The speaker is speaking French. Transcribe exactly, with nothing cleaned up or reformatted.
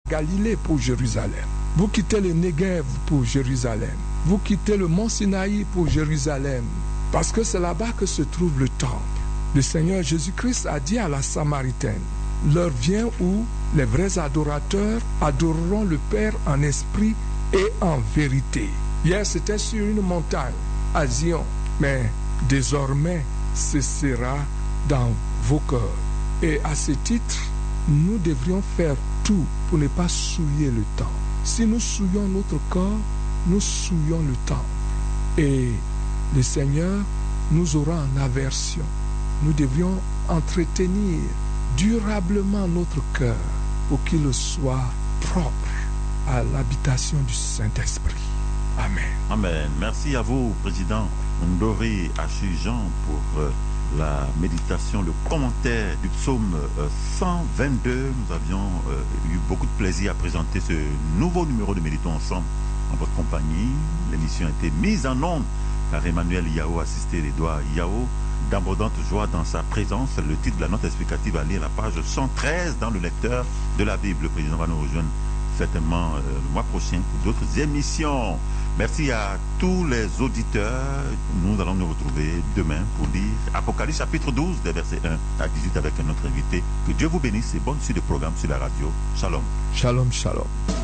Galilée pour Jérusalem. Vous quittez le Negev pour Jérusalem. Vous quittez le mont Sinaï pour Jérusalem. Parce que c'est là-bas que se trouve le temple. Le Seigneur Jésus-Christ a dit à la Samaritaine, l'heure vient où les vrais adorateurs adoreront le Père en esprit et en vérité. Hier, c'était sur une montagne, à Zion, mais désormais, ce sera dans vos cœurs. Et à ce titre, nous devrions faire tout pour ne pas souiller le temple. Si nous souillons notre corps, nous souillons le temple. Et le Seigneur nous aura en aversion. Nous devrions entretenir durablement notre cœur pour qu'il soit propre à l'habitation du Saint-Esprit. Amen. Amen. Merci à vous, Président Ndori Achijan, pour euh, la méditation, le commentaire du psaume euh, cent vingt-deux. Nous avions euh, eu beaucoup de plaisir à présenter ce nouveau numéro de Méditons ensemble en votre compagnie. L'émission a été mise en onde par Emmanuel Yao, assisté d'Edouard Yao. D'abondante joie dans sa présence. Le titre de la note explicative à lire, la page cent treize dans le lecteur de la Bible. Le président va nous rejoindre certainement euh, le mois prochain pour d'autres émissions. Merci à tous les auditeurs. Nous allons nous retrouver demain pour lire Apocalypse chapitre douze, des versets un à dix-huit avec un autre invité. Que Dieu vous bénisse et bonne suite de programme sur la radio. Shalom. Shalom, shalom.